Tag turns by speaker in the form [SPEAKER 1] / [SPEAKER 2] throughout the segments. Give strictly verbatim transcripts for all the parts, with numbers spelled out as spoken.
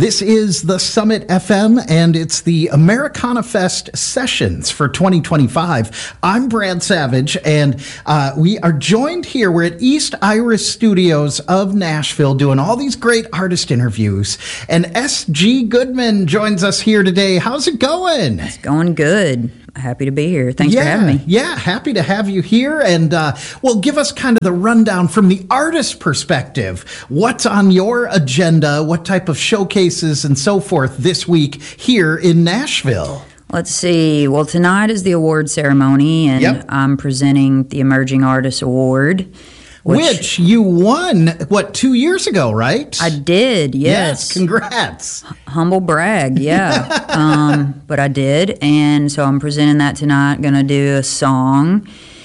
[SPEAKER 1] This is the Summit F M, and it's the Americana Fest Sessions for twenty twenty-five. I'm Brad Savage, and uh, we are joined here. We're at East Iris Studios of Nashville doing all these great artist interviews. And S G Goodman joins us here today. How's it going?
[SPEAKER 2] It's going good. Happy to be here. Thanks
[SPEAKER 1] yeah,
[SPEAKER 2] for having me.
[SPEAKER 1] Yeah, happy to have you here. And, uh, well, give us kind of the rundown from the artist perspective. What's on your agenda? What type of showcases and so forth this week here in Nashville?
[SPEAKER 2] Let's see. Well, tonight is the award ceremony, and
[SPEAKER 1] yep.
[SPEAKER 2] I'm presenting the Emerging Artist Award.
[SPEAKER 1] Which, which you won, what, two years ago, right?
[SPEAKER 2] I did, yes.
[SPEAKER 1] Yes, congrats.
[SPEAKER 2] H- humble brag, yeah. um, but I did, and so I'm presenting that tonight. Going to do a song.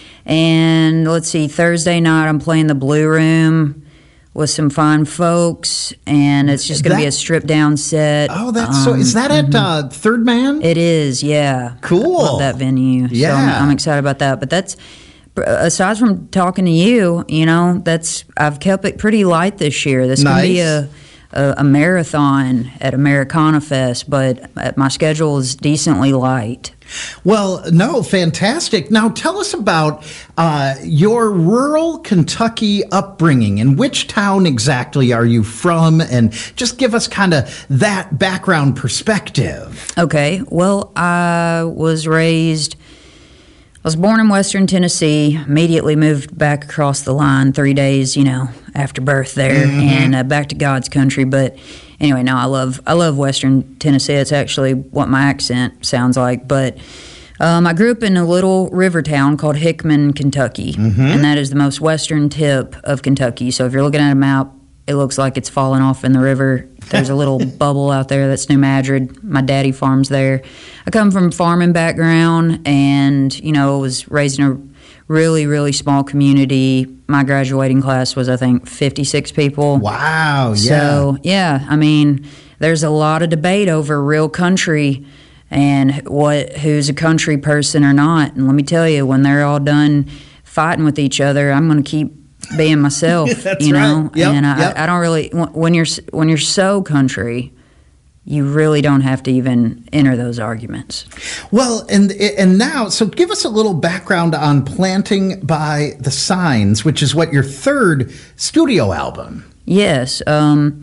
[SPEAKER 2] And let's see, Thursday night I'm playing the Blue Room with some fine folks, and it's just going to be a stripped-down set.
[SPEAKER 1] Oh, that's
[SPEAKER 2] um,
[SPEAKER 1] so... Is that at
[SPEAKER 2] mm-hmm.
[SPEAKER 1] uh, Third Man?
[SPEAKER 2] It is, yeah.
[SPEAKER 1] Cool.
[SPEAKER 2] Love that venue.
[SPEAKER 1] Yeah.
[SPEAKER 2] So I'm, I'm excited about that, but that's... Aside from talking to you, you know, that's I've kept it pretty light this year. This
[SPEAKER 1] nice.
[SPEAKER 2] Can be a, a a marathon at Americana Fest, but my schedule is decently light.
[SPEAKER 1] Well, no, fantastic. Now, tell us about uh, your rural Kentucky upbringing. In which town exactly are you from? And just give us kind of that background perspective.
[SPEAKER 2] Okay. Well, I was raised... I was born in Western Tennessee, immediately moved back across the line three days, you know, after birth there, mm-hmm. and uh, back to God's country. But anyway, no, I love I love Western Tennessee. It's actually what my accent sounds like. But um, I grew up in a little river town called Hickman, Kentucky, mm-hmm. and that is the most western tip of Kentucky. So if you're looking at a map, it looks like it's falling off in the river. There's a little bubble out there that's New Madrid. My daddy farms there. I come from a farming background, and, you know, was raised in a really, really small community. My graduating class was, I think, fifty-six people.
[SPEAKER 1] Wow, yeah.
[SPEAKER 2] So, yeah, I mean, there's a lot of debate over real country and what who's a country person or not. And let me tell you, when they're all done fighting with each other, I'm going to keep being myself,
[SPEAKER 1] That's
[SPEAKER 2] you know,
[SPEAKER 1] right. Yep,
[SPEAKER 2] and I,
[SPEAKER 1] yep.
[SPEAKER 2] I, I don't really when you're when you're so country, you really don't have to even enter those arguments.
[SPEAKER 1] Well, and and now, so give us a little background on Planting by the Signs, which is what your third studio album.
[SPEAKER 2] Yes, um,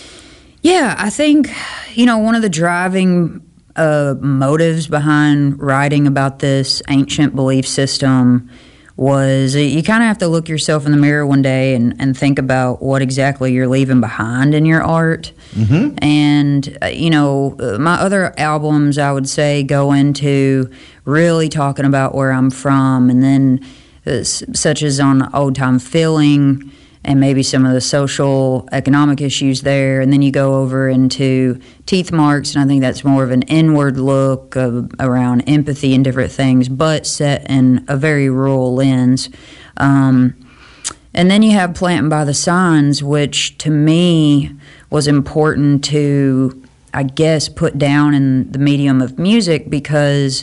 [SPEAKER 2] yeah, I think you know one of the driving uh, motives behind writing about this ancient belief system was you kind of have to look yourself in the mirror one day and, and think about what exactly you're leaving behind in your art. Mm-hmm. And, uh, you know, my other albums, I would say, go into really talking about where I'm from, and then uh, such as on Old Time Feeling and maybe some of the social, economic issues there. And then you go over into Teeth Marks, and I think that's more of an inward look of, around empathy and different things, but set in a very rural lens. Um, and then you have Planting by the Signs, which to me was important to, I guess, put down in the medium of music, because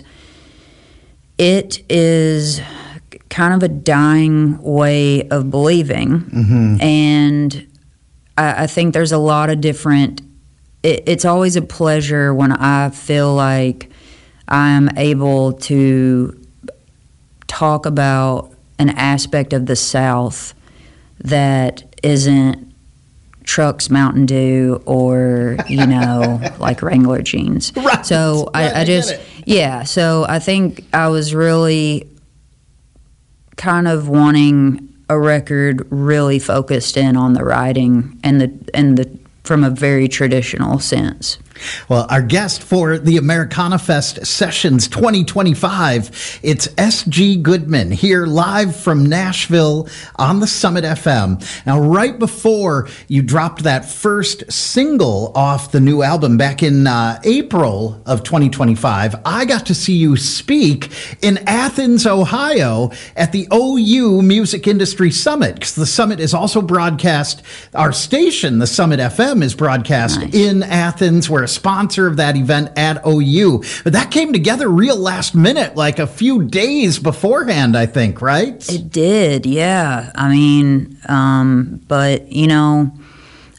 [SPEAKER 2] it is kind of a dying way of believing. Mm-hmm. And I, I think there's a lot of different, it, it's always a pleasure when I feel like I'm able to talk about an aspect of the South that isn't Trucks, Mountain Dew, or, you know, like Wrangler jeans.
[SPEAKER 1] Right.
[SPEAKER 2] So I,
[SPEAKER 1] right,
[SPEAKER 2] I just,
[SPEAKER 1] I
[SPEAKER 2] yeah, so I think I was really kind of wanting a record really focused in on the writing and the and the from a very traditional sense.
[SPEAKER 1] Well, our guest for the Americana Fest Sessions twenty twenty-five, it's S G Goodman here live from Nashville on the Summit F M. Now, right before you dropped that first single off the new album back in uh, April of twenty twenty-five, I got to see you speak in Athens, Ohio at the O U Music Industry Summit, because the Summit is also broadcast, our station, the Summit F M, is broadcast nice. in Athens. We're a sponsor of that event at O U. But that came together real last minute, like a few days beforehand, I think, right?
[SPEAKER 2] It did, yeah. I mean, um, but, you know,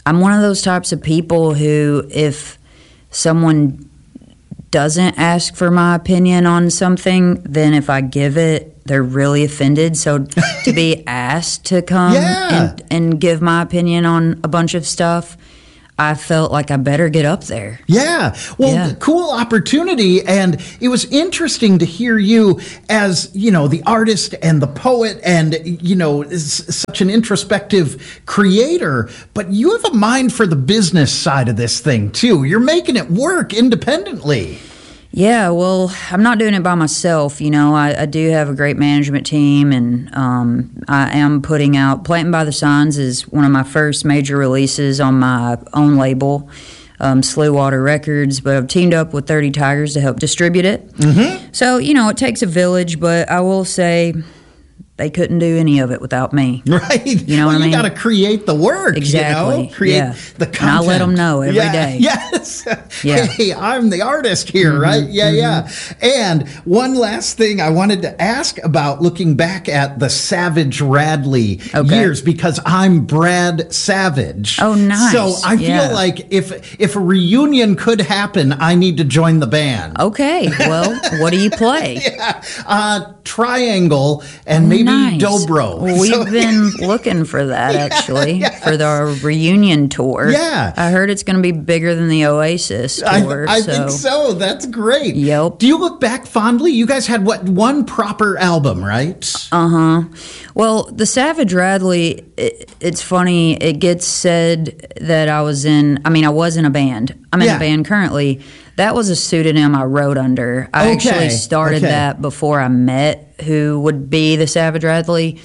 [SPEAKER 2] I'm one of those types of people who, if someone doesn't ask for my opinion on something, then if I give it, they're really offended. So to be asked to come
[SPEAKER 1] yeah.
[SPEAKER 2] and, and give my opinion on a bunch of stuff, I felt like I better get up there.
[SPEAKER 1] Yeah. Well,
[SPEAKER 2] Yeah.
[SPEAKER 1] cool opportunity. And it was interesting to hear you as, you know, the artist and the poet and, you know, is such an introspective creator, but you have a mind for the business side of this thing too. You're making it work independently.
[SPEAKER 2] Yeah, well, I'm not doing it by myself. You know, I, I do have a great management team, and um, I am putting out Planting by the Signs is one of my first major releases on my own label, um, Slow Water Records. But I've teamed up with thirty Tigers to help distribute it.
[SPEAKER 1] Mm-hmm.
[SPEAKER 2] So, you know, it takes a village, but I will say they couldn't do any of it without me.
[SPEAKER 1] Right.
[SPEAKER 2] You know
[SPEAKER 1] well,
[SPEAKER 2] what I mean?
[SPEAKER 1] You got to create the work.
[SPEAKER 2] Exactly.
[SPEAKER 1] You know? Create
[SPEAKER 2] yeah.
[SPEAKER 1] the content.
[SPEAKER 2] And I let them know every
[SPEAKER 1] yeah.
[SPEAKER 2] day.
[SPEAKER 1] Yes.
[SPEAKER 2] Yeah.
[SPEAKER 1] Hey, I'm the artist here,
[SPEAKER 2] mm-hmm.
[SPEAKER 1] right? Yeah,
[SPEAKER 2] mm-hmm.
[SPEAKER 1] yeah. And one last thing I wanted to ask about looking back at the Savage Radley
[SPEAKER 2] okay.
[SPEAKER 1] years, because I'm Brad Savage.
[SPEAKER 2] Oh, nice.
[SPEAKER 1] So I
[SPEAKER 2] yeah.
[SPEAKER 1] feel like if if a reunion could happen, I need to join the band.
[SPEAKER 2] Okay. Well, what do you play?
[SPEAKER 1] yeah. Uh, triangle and maybe
[SPEAKER 2] nice.
[SPEAKER 1] dobro.
[SPEAKER 2] Well, we've
[SPEAKER 1] so,
[SPEAKER 2] been looking for that, actually,
[SPEAKER 1] yeah.
[SPEAKER 2] for the reunion tour.
[SPEAKER 1] Yeah.
[SPEAKER 2] I heard it's going to be bigger than the Oasis tour.
[SPEAKER 1] I, I
[SPEAKER 2] so.
[SPEAKER 1] think so. That's great.
[SPEAKER 2] Yep.
[SPEAKER 1] Do you look back fondly? You guys had, what, one proper album, right?
[SPEAKER 2] Uh-huh. Well, the Savage Radley, it, it's funny. It gets said that I was in, I mean, I was in a band. I'm in
[SPEAKER 1] Yeah.
[SPEAKER 2] a band currently. That was a pseudonym I wrote under. I
[SPEAKER 1] Okay.
[SPEAKER 2] actually started
[SPEAKER 1] Okay.
[SPEAKER 2] that before I met who would be the Savage Radley.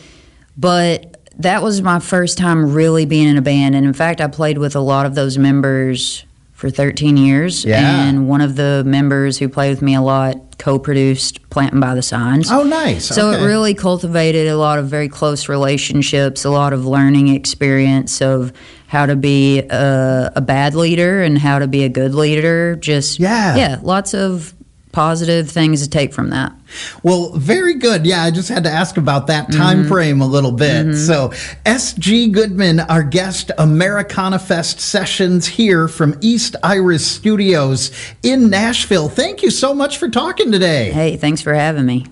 [SPEAKER 2] But that was my first time really being in a band. And in fact, I played with a lot of those members for thirteen years.
[SPEAKER 1] Yeah.
[SPEAKER 2] And one of the members who played with me a lot co-produced Planting by the Signs.
[SPEAKER 1] Oh, nice.
[SPEAKER 2] So
[SPEAKER 1] okay.
[SPEAKER 2] it really cultivated a lot of very close relationships, a lot of learning experience of how to be a, a bad leader and how to be a good leader. Just,
[SPEAKER 1] Yeah.
[SPEAKER 2] yeah, lots of positive things to take from that.
[SPEAKER 1] Well, very good. Yeah, I just had to ask about that time
[SPEAKER 2] Mm-hmm.
[SPEAKER 1] frame a little bit.
[SPEAKER 2] Mm-hmm.
[SPEAKER 1] So, S G Goodman, our guest, Americana Fest Sessions here from East Iris Studios in Nashville. Thank you so much for talking today.
[SPEAKER 2] Hey, thanks for having me.